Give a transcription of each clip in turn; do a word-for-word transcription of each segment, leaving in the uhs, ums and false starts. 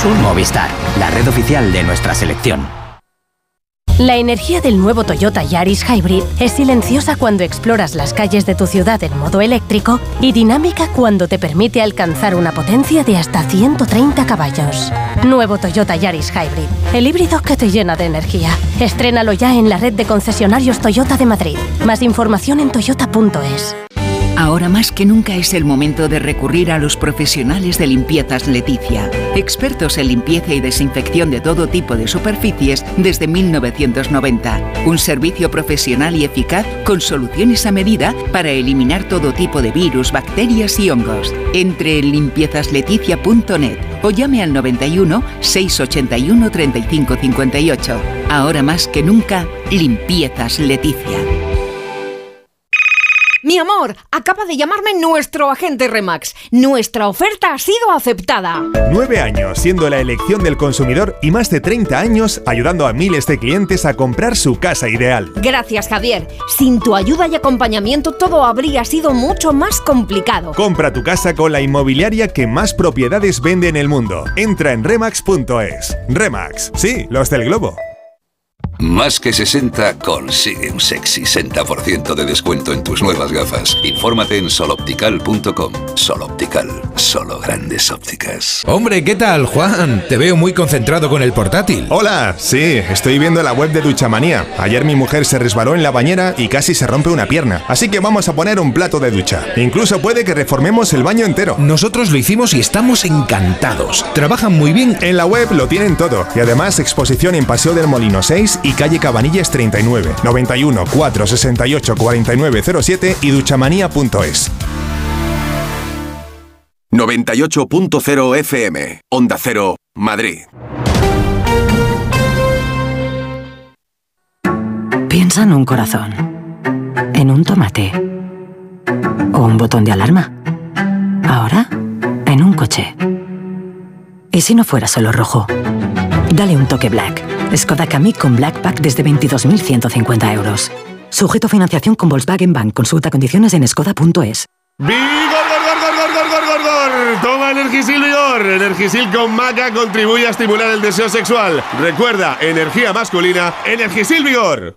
Movistar, la red oficial de nuestra selección. La energía del nuevo Toyota Yaris Hybrid es silenciosa cuando exploras las calles de tu ciudad en modo eléctrico y dinámica cuando te permite alcanzar una potencia de hasta ciento treinta caballos. Nuevo Toyota Yaris Hybrid, el híbrido que te llena de energía. Estrénalo ya en la red de concesionarios Toyota de Madrid. Más información en toyota punto es. Ahora más que nunca es el momento de recurrir a los profesionales de Limpiezas Leticia, expertos en limpieza y desinfección de todo tipo de superficies desde mil novecientos noventa. Un servicio profesional y eficaz con soluciones a medida para eliminar todo tipo de virus, bacterias y hongos. Entre en limpiezas leticia punto net o llame al noventa y uno, seiscientos ochenta y uno, treinta y cinco cincuenta y ocho. Ahora más que nunca, Limpiezas Leticia. Mi amor, acaba de llamarme nuestro agente Remax. Nuestra oferta ha sido aceptada. Nueve años siendo la elección del consumidor y más de treinta años ayudando a miles de clientes a comprar su casa ideal. Gracias, Javier. Sin tu ayuda y acompañamiento todo habría sido mucho más complicado. Compra tu casa con la inmobiliaria que más propiedades vende en el mundo. Entra en remax punto es. Remax, sí, los del globo. Más que sesenta consigue un sexy sesenta por ciento de descuento en tus nuevas gafas. Infórmate en sol optical punto com. Sol Optical, solo grandes ópticas. Hombre, ¿qué tal, Juan? Te veo muy concentrado con el portátil. Hola, sí, estoy viendo la web de Duchamanía. Ayer mi mujer se resbaló en la bañera y casi se rompe una pierna. Así que vamos a poner un plato de ducha. Incluso puede que reformemos el baño entero. Nosotros lo hicimos y estamos encantados. Trabajan muy bien. En la web lo tienen todo. Y además exposición en Paseo del Molino seis y calle Cabanillas treinta y nueve, noventa y uno, cuatrocientos sesenta y ocho, cuarenta y nueve cero siete y duchamanía punto es. noventa y ocho punto cero F M, Onda Cero, Madrid. Piensa en un corazón, en un tomate o un botón de alarma. Ahora, en un coche. ¿Y si no fuera solo rojo? Dale un toque Black. Skoda Kamiq con Black Pack desde veintidós mil ciento cincuenta euros. Sujeto a financiación con Volkswagen Bank. Consulta condiciones en skoda punto es. ¡Vigor, gor, gor, gor, gor, gor, gor! Toma Energisil Vigor. Energisil con maca contribuye a estimular el deseo sexual. Recuerda, energía masculina, Energisil Vigor.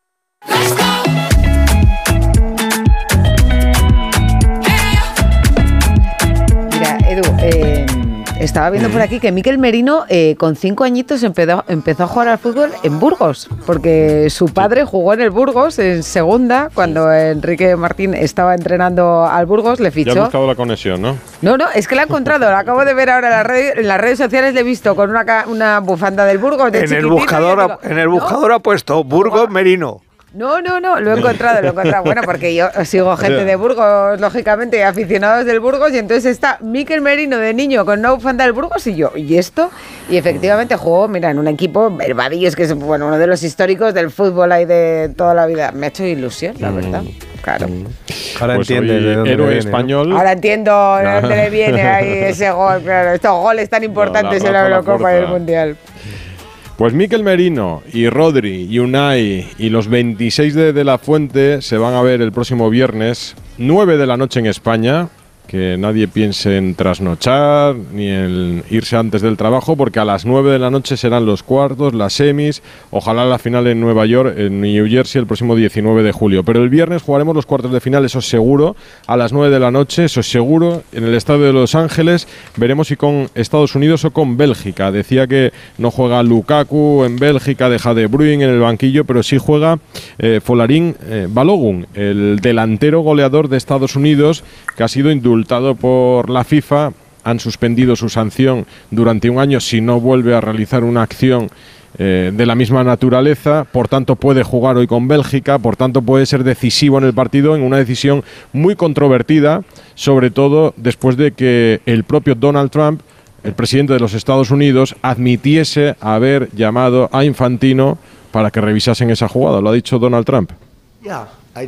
Mira, Edu, eh... estaba viendo por aquí que Mikel Merino eh, con cinco añitos empezó, empezó a jugar al fútbol en Burgos, porque su padre jugó en el Burgos en segunda, cuando Enrique Martín estaba entrenando al Burgos, le fichó. Ya he buscado la conexión, ¿no? No, no, es que la he encontrado, la acabo de ver ahora en las redes, en las redes sociales, le he visto con una, una bufanda del Burgos de en el buscador digo, ha, En el buscador ¿no? ha puesto Burgos Merino. No, no, no, lo he encontrado, lo he encontrado. Bueno, porque yo sigo gente de Burgos, lógicamente, aficionados del Burgos, y entonces está Mikel Merino de niño con una bufanda del Burgos y yo, ¿y esto? Y efectivamente jugó, mira, en un equipo, el Vadillos, que es bueno, uno de los históricos del fútbol ahí de toda la vida. Me ha hecho ilusión, la verdad. Claro. Ahora pues entiendes de dónde héroe viene, español. ¿no? Ahora entiendo de dónde le viene ahí ese gol, claro. Estos goles tan importantes no, la en la Eurocopa y el Mundial. Pues Mikel Merino y Rodri y Unai y los veintiséis de, de la Fuente se van a ver el próximo viernes, nueve de la noche en España. Que nadie piense en trasnochar ni en irse antes del trabajo, porque a las nueve de la noche serán los cuartos, las semis, ojalá la final en Nueva York, en New Jersey, el próximo diecinueve de julio. Pero el viernes jugaremos los cuartos de final, eso es seguro, a las nueve de la noche, eso es seguro, en el estadio de Los Ángeles. Veremos si con Estados Unidos o con Bélgica. Decía que no juega Lukaku en Bélgica, deja De Bruyne en el banquillo, pero sí juega eh, Folarin eh, Balogun, el delantero goleador de Estados Unidos, que ha sido indultado por la FIFA. Han suspendido su sanción durante un año si no vuelve a realizar una acción eh, de la misma naturaleza. Por tanto puede jugar hoy con Bélgica, por tanto puede ser decisivo en el partido, en una decisión muy controvertida, sobre todo después de que el propio Donald Trump, el presidente de los Estados Unidos, admitiese haber llamado a Infantino para que revisasen esa jugada. Lo ha dicho Donald Trump. Yeah.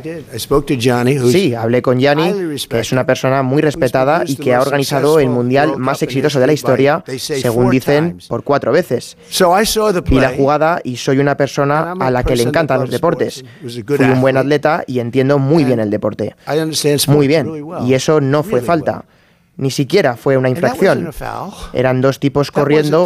Sí, hablé con Gianni, que es una persona muy respetada y que ha organizado el mundial más exitoso de la historia, según dicen, por cuatro veces. Vi la jugada y soy una persona a la que le encantan los deportes. Fui un buen atleta y entiendo muy bien el deporte. Muy bien, y eso no fue falta. Ni siquiera fue una infracción. Eran dos tipos corriendo